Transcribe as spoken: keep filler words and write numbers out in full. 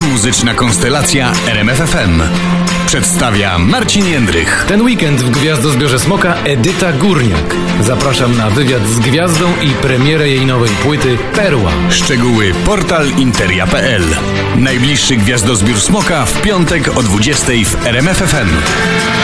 Muzyczna konstelacja R M F F M. Przedstawia Marcin Jędrych. Ten weekend w Gwiazdozbiorze Smoka Edyta Górniak. Zapraszam na wywiad z gwiazdą i premierę jej nowej płyty Perła. Szczegóły portal interia kropka p l. Najbliższy Gwiazdozbiór Smoka w piątek o dwudziestej w R M F F M.